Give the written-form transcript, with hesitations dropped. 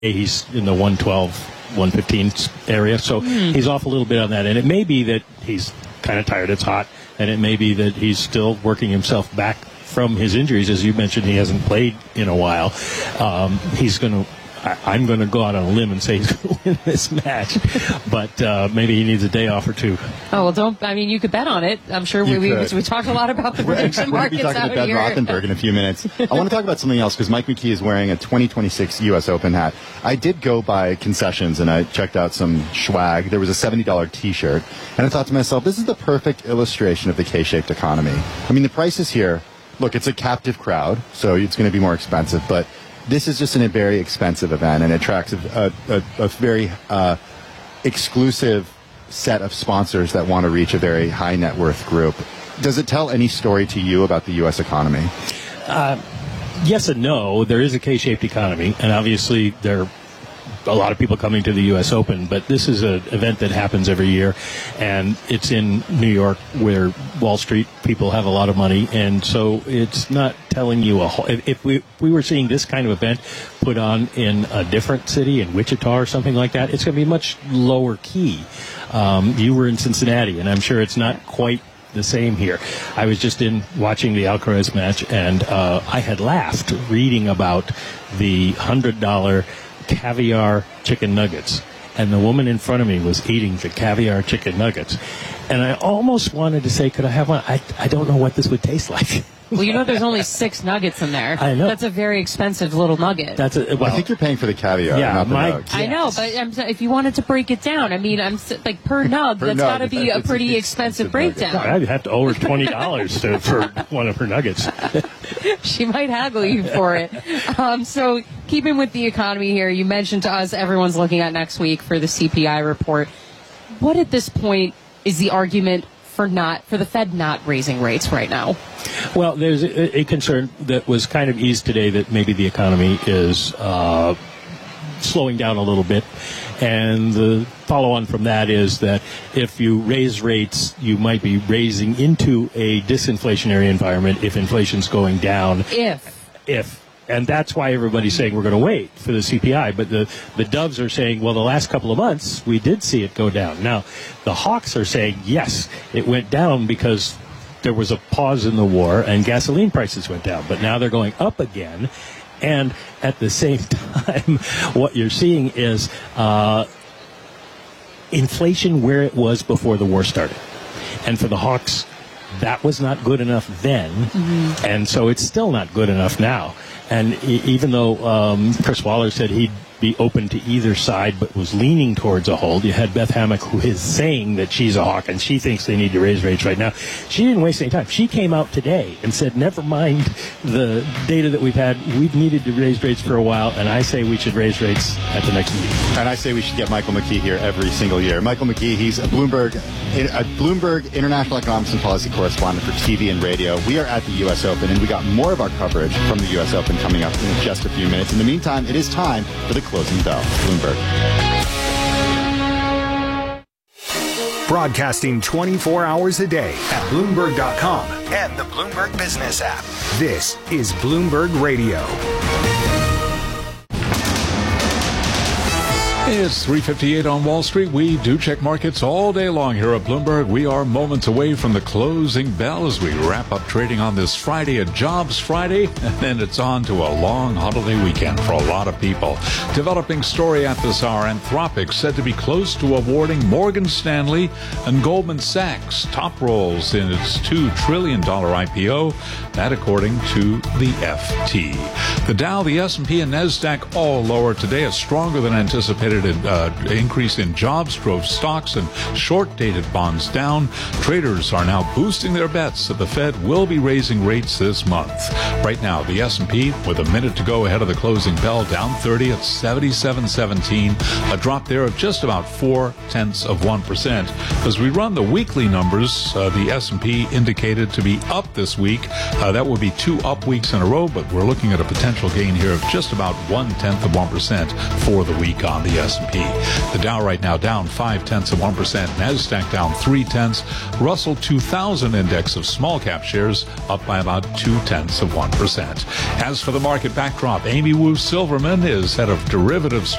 he's in the 112, 115 area. So he's off a little bit on that. And it may be that he's kind of tired, it's hot, and it may be that he's still working himself back from his injuries. As you mentioned, he hasn't played in a while. I'm going to go out on a limb and say he's going to win this match, but maybe he needs a day off or two. Oh, well, you could bet on it. I'm sure we talked a lot about the prediction markets out here. We're going to be talking to Ben Rothenberg in a few minutes. I want to talk about something else because Mike McKee is wearing a 2026 U.S. Open hat. I did go by concessions and I checked out some swag. There was a $70 T-shirt, and I thought to myself, this is the perfect illustration of the K-shaped economy. I mean, the prices here, look, it's a captive crowd, so it's going to be more expensive, but this is just a very expensive event, and it attracts a very exclusive set of sponsors that want to reach a very high net worth group. Does it tell any story to you about the U.S. economy? Yes and no. There is a K-shaped economy, and obviously there are a lot of people coming to the U.S. Open, but this is an event that happens every year, and it's in New York where Wall Street people have a lot of money, and so it's not telling you a whole... If we were seeing this kind of event put on in a different city, in Wichita or something like that, it's going to be much lower key. You were in Cincinnati, and I'm sure it's not quite the same here. I was just watching the Alcaraz match, and I had laughed reading about the $100 caviar chicken nuggets, and the woman in front of me was eating the caviar chicken nuggets, and I almost wanted to say, could I have one? I don't know what this would taste like. Well, there's only 6 nuggets in there. I know. That's a very expensive little nugget. I think you're paying for the caviar, not the nugs. I know, but if you wanted to break it down, per nug, that's got to be a pretty expensive breakdown. I'd have to owe her $20 for one of her nuggets. She might haggle you for it. So, keeping with the economy here, you mentioned to us everyone's looking at next week for the CPI report. What at this point is the argument for the Fed not raising rates right now? Well, there's a concern that was kind of eased today that maybe the economy is slowing down a little bit. And the follow-on from that is that if you raise rates, you might be raising into a disinflationary environment if inflation's going down. If. And that's why everybody's saying we're going to wait for the CPI. But the doves are saying, well, the last couple of months, we did see it go down. Now, the hawks are saying, yes, it went down because there was a pause in the war and gasoline prices went down. But now they're going up again. And at the same time, what you're seeing is inflation where it was before the war started. And for the hawks, that was not good enough then. Mm-hmm. And so it's still not good enough now. And even though Chris Waller said he'd be open to either side but was leaning towards a hold, you had Beth Hammack, who is saying that she's a hawk and she thinks they need to raise rates right now. She didn't waste any time. She came out today and said, never mind the data that we've had. We've needed to raise rates for a while, and I say we should raise rates at the next meeting. And I say we should get Michael McKee here every single year. Michael McKee, he's a Bloomberg International Economics and Policy Correspondent for TV and radio. We are at the U.S. Open, and we got more of our coverage from the U.S. Open coming up in just a few minutes. In the meantime, it is time for the closing bell. Bloomberg. Broadcasting 24 hours a day at Bloomberg.com and the Bloomberg Business app. This is Bloomberg Radio. It's 3:58 on Wall Street. We do check markets all day long here at Bloomberg. We are moments away from the closing bell as we wrap up trading on this Friday, a Jobs Friday, and then it's on to a long holiday weekend for a lot of people. Developing story at this hour, Anthropic said to be close to awarding Morgan Stanley and Goldman Sachs top roles in its $2 trillion IPO, that according to the FT. The Dow, the S&P, and NASDAQ all lower today. A stronger than anticipated increase in jobs drove stocks and short-dated bonds down. Traders are now boosting their bets that the Fed will be raising rates this month. Right now, the S&P, with a minute to go ahead of the closing bell, down 30 at 77.17, a drop there of just about 0.4%. As we run the weekly numbers, the S&P indicated to be up this week. That would be 2 up weeks in a row, but we're looking at a potential gain here of just about 0.1% for the week on the S&P. The Dow right now down 0.5%. NASDAQ down 0.3. Russell 2000 index of small cap shares up by about 0.2%. As for the market backdrop, Amy Wu Silverman is head of derivatives